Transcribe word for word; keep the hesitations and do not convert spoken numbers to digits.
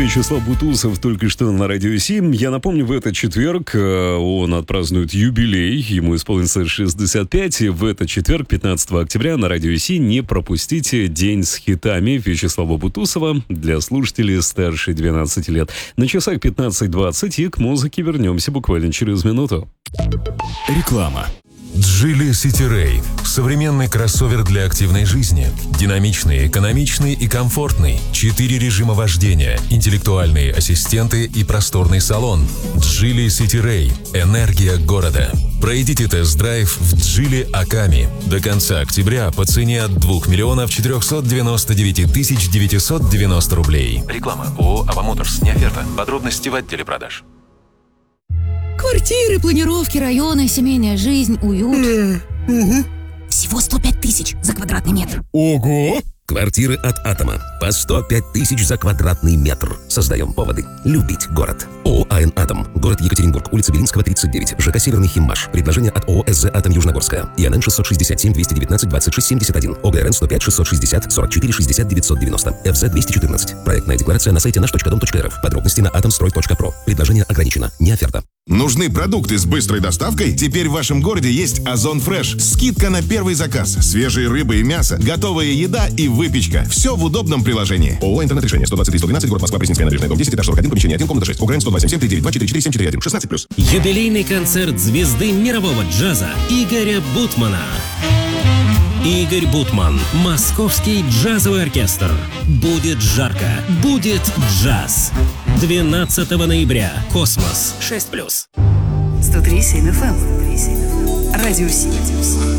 Вячеслав Бутусов только что на Радио семь. Я напомню, в этот четверг он отпразднует юбилей. Ему исполнится шестьдесят пять. И в этот четверг, пятнадцатого октября, на Радио семь не пропустите День с хитами Вячеслава Бутусова для слушателей старше двенадцати лет. На часах пятнадцать двадцать, и к музыке вернемся буквально через минуту. Реклама. Geely City Ray – современный кроссовер для активной жизни. Динамичный, экономичный и комфортный. Четыре режима вождения, интеллектуальные ассистенты и просторный салон. Geely City Ray – энергия города. Пройдите тест-драйв в Geely Аками. До конца октября по цене от двух миллионов четырехсот девяноста девяти тысяч девятисот девяносто рублей. Реклама. ООО «Ава Моторс». Не оферта. Подробности в отделе продаж. Квартиры, планировки, районы, семейная жизнь, уют. Угу. Всего сто пять тысяч за квадратный метр. Ого! Квартиры от Атома. По сто пять тысяч за квадратный метр. Создаем поводы любить город. ООО «АН Атом». Город Екатеринбург. Улица Белинского, тридцать девять. ЖК «Северный Химмаш». Предложение от ООО «СЗ Атом Южногорская». ИНН шестьсот шестьдесят семь двести девятнадцать двадцать шесть семьдесят один. ОГРН сто пять шестьсот шестьдесят сорок четыре шестьдесят девятьсот девяносто. ФЗ двести четырнадцать. Проектная декларация на сайте наш точка дом точка эр эф. Подробности на атомстрой точка про. Предложение ограничено. Не оферта. Нужны продукты с быстрой доставкой? Теперь в вашем городе есть Озон Фреш. Скидка на первый заказ. Свежие рыбы и мясо, готовая еда и выпечка. Все в удобном приложении. ООО «Интернет-решение». сто двадцать три сто двенадцать, город Москва, Пресненская набережная, дом десять, этаж сорок один, помещение один, комната шесть. ОГРН сто два семь семь три девять два четыре четыре семь четыре один. шестнадцать плюс. Юбилейный концерт звезды мирового джаза Игоря Бутмана. Игорь Бутман. Московский джазовый оркестр. Будет жарко. Будет джаз. двенадцатого ноября. Космос. шесть плюс. сто три семь эф эм. Радио семь.